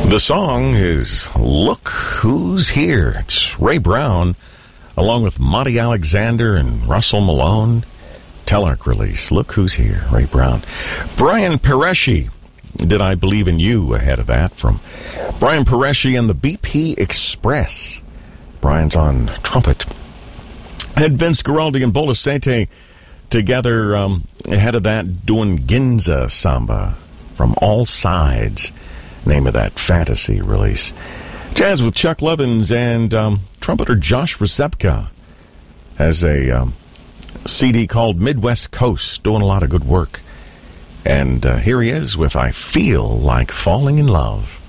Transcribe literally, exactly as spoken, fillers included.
The song is Look Who's Here. It's Ray Brown, along with Monty Alexander and Russell Malone. Telearch release. Look Who's Here, Ray Brown. Brian Peresci, Did I Believe in You, ahead of that, from Brian Peresci and the B P Express. Brian's on trumpet. And Vince Guaraldi and Bola Sete together, um, ahead of that, doing Ginza Samba from All Sides. Name of that fantasy release. Jazz with Chuck Levins and um, trumpeter Josh Rzepka has a um, C D called Midwest Coast, doing a lot of good work. And uh, here he is with I Feel Like Falling in Love.